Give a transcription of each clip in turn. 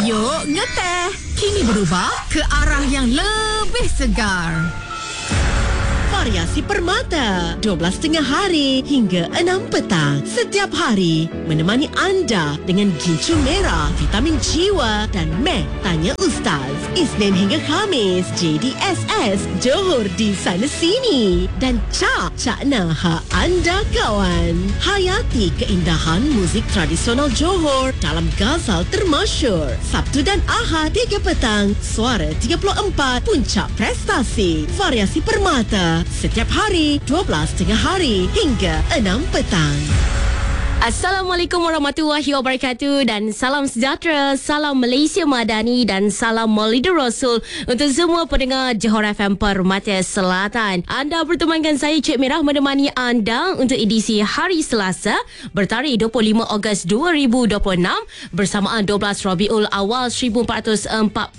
Yuk ngeteh. Kini berubah ke arah yang lebih segar. Variasi Permata 12 tengah hari hingga 6 petang setiap hari menemani anda dengan gincu merah, vitamin jiwa dan Meh Tanya Ustaz. Isnin hingga Khamis JDSS Johor di sana sini dan Cak Nah anda kawan. Hayati keindahan muzik tradisional Johor dalam Ghazal termasyur. Sabtu dan Ahad 3 petang Suara 34 Puncak Prestasi. Variasi Permata setiap hari 12 tengah hari hingga 6 petang. Assalamualaikum warahmatullahi wabarakatuh dan salam sejahtera, salam Malaysia Madani dan salam Maulid Rasul untuk semua pendengar Johor FM Permata Selatan. Anda bertemu dengan saya Cik Merah menemani anda untuk edisi hari Selasa bertarikh 25 Ogos 2026 bersamaan 12 Rabiul Awal 1448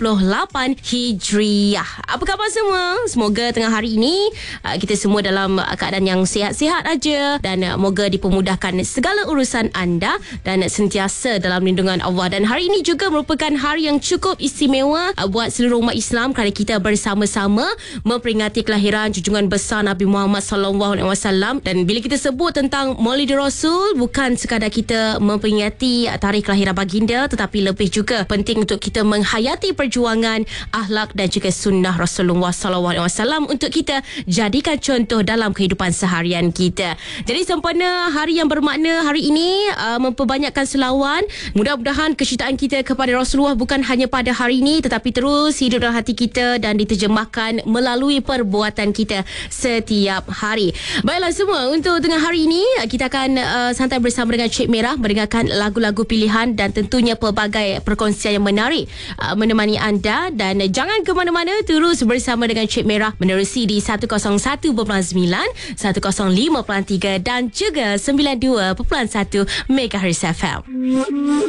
Hijriah. Apa khabar semua? Semoga tengah hari ini kita semua dalam keadaan yang sihat-sihat aja dan moga dipermudahkan segala urusan anda dan sentiasa dalam lindungan Allah. Dan hari ini juga merupakan hari yang cukup istimewa buat seluruh umat Islam kerana kita bersama-sama memperingati kelahiran junjungan besar Nabi Muhammad SAW. Dan bila kita sebut tentang Maulid Rasul, bukan sekadar kita memperingati tarikh kelahiran baginda, tetapi lebih juga penting untuk kita menghayati perjuangan, akhlak dan juga sunnah Rasulullah SAW untuk kita jadikan contoh dalam kehidupan seharian kita. Jadi sempena hari yang bermakna hari ini memperbanyakkan selawat. Mudah-mudahan kecintaan kita kepada Rasulullah bukan hanya pada hari ini tetapi terus hidup dalam hati kita dan diterjemahkan melalui perbuatan kita setiap hari. Baiklah semua, untuk tengah hari ini kita akan santai bersama dengan Cik Merah mendengarkan lagu-lagu pilihan dan tentunya pelbagai perkongsian yang menarik menemani anda. Dan jangan ke mana-mana, terus bersama dengan Cik Merah menerusi di 101.9, 105.3 dan juga 92.1 MHz FM.